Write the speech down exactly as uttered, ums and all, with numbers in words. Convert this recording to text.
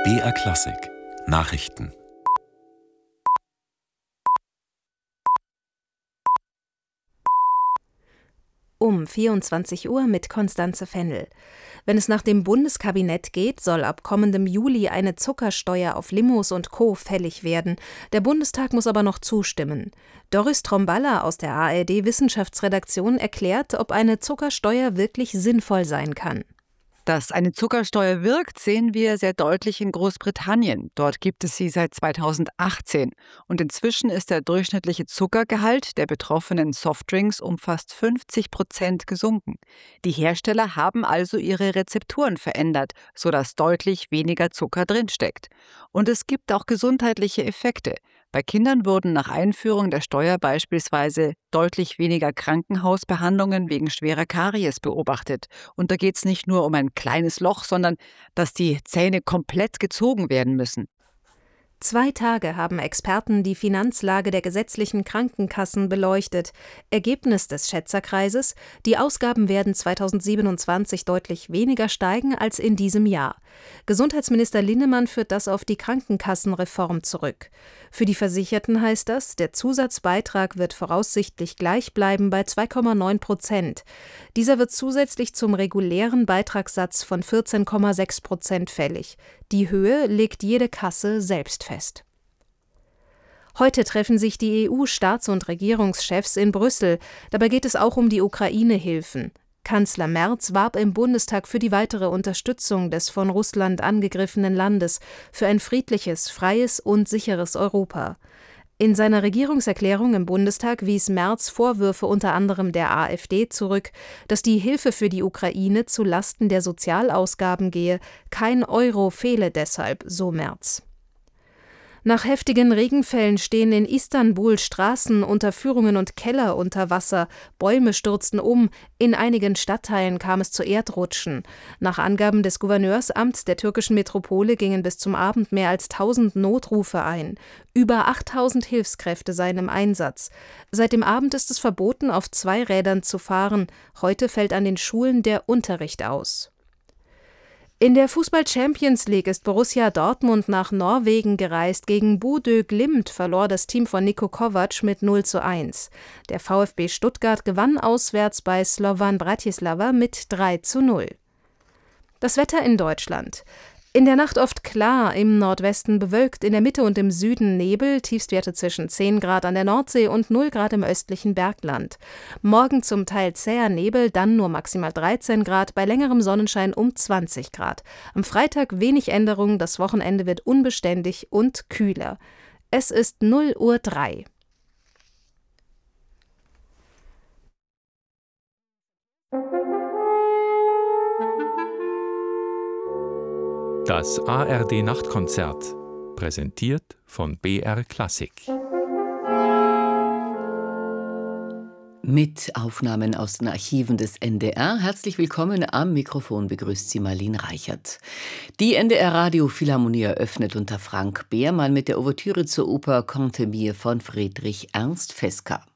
B R Klassik Nachrichten. Um vierundzwanzig Uhr mit Constanze Fennel. Wenn es nach dem Bundeskabinett geht, soll ab kommendem Juli eine Zuckersteuer auf Limos und Co. fällig werden. Der Bundestag muss aber noch zustimmen. Doris Tromballa aus der A R D-Wissenschaftsredaktion erklärt, ob eine Zuckersteuer wirklich sinnvoll sein kann. Dass eine Zuckersteuer wirkt, sehen wir sehr deutlich in Großbritannien. Dort gibt es sie seit zweitausendachtzehn. Und inzwischen ist der durchschnittliche Zuckergehalt der betroffenen Softdrinks um fast fünfzig Prozent gesunken. Die Hersteller haben also ihre Rezepturen verändert, sodass deutlich weniger Zucker drinsteckt. Und es gibt auch gesundheitliche Effekte. Bei Kindern wurden nach Einführung der Steuer beispielsweise deutlich weniger Krankenhausbehandlungen wegen schwerer Karies beobachtet. Und da geht es nicht nur um ein kleines Loch, sondern dass die Zähne komplett gezogen werden müssen. Zwei Tage haben Experten die Finanzlage der gesetzlichen Krankenkassen beleuchtet. Ergebnis des Schätzerkreises: Die Ausgaben werden zweitausendsiebenundzwanzig deutlich weniger steigen als in diesem Jahr. Gesundheitsminister Linnemann führt das auf die Krankenkassenreform zurück. Für die Versicherten heißt das, der Zusatzbeitrag wird voraussichtlich gleich bleiben bei zwei Komma neun Prozent. Dieser wird zusätzlich zum regulären Beitragssatz von vierzehn Komma sechs Prozent fällig. Die Höhe legt jede Kasse selbst fest. Heute treffen sich die E U-Staats- und Regierungschefs in Brüssel. Dabei geht es auch um die Ukraine-Hilfen. Kanzler Merz warb im Bundestag für die weitere Unterstützung des von Russland angegriffenen Landes, für ein friedliches, freies und sicheres Europa. In seiner Regierungserklärung im Bundestag wies Merz Vorwürfe unter anderem der AfD zurück, dass die Hilfe für die Ukraine zu Lasten der Sozialausgaben gehe. Kein Euro fehle deshalb, so Merz. Nach heftigen Regenfällen stehen in Istanbul Straßen, Unterführungen und Keller unter Wasser. Bäume stürzten um. In einigen Stadtteilen kam es zu Erdrutschen. Nach Angaben des Gouverneursamts der türkischen Metropole gingen bis zum Abend mehr als tausend Notrufe ein. Über achttausend Hilfskräfte seien im Einsatz. Seit dem Abend ist es verboten, auf Zweirädern zu fahren. Heute fällt an den Schulen der Unterricht aus. In der Fußball-Champions League ist Borussia Dortmund nach Norwegen gereist. Gegen Bodø Glimt verlor das Team von Niko Kovac mit null zu eins. Der VfB Stuttgart gewann auswärts bei Slovan Bratislava mit drei zu null. Das Wetter in Deutschland. In der Nacht oft klar, im Nordwesten bewölkt, in der Mitte und im Süden Nebel, Tiefstwerte zwischen zehn Grad an der Nordsee und null Grad im östlichen Bergland. Morgen zum Teil zäher Nebel, dann nur maximal dreizehn Grad, bei längerem Sonnenschein um zwanzig Grad. Am Freitag wenig Änderung, das Wochenende wird unbeständig und kühler. Es ist null Uhr drei. Das A R D-Nachtkonzert, präsentiert von B R Klassik. Mit Aufnahmen aus den Archiven des N D R. Herzlich willkommen, am Mikrofon begrüßt Sie Marlene Reichert. Die N D R-Radio-Philharmonie eröffnet unter Frank Behrmann mit der Ouvertüre zur Oper Cantemir von Friedrich Ernst Fesca.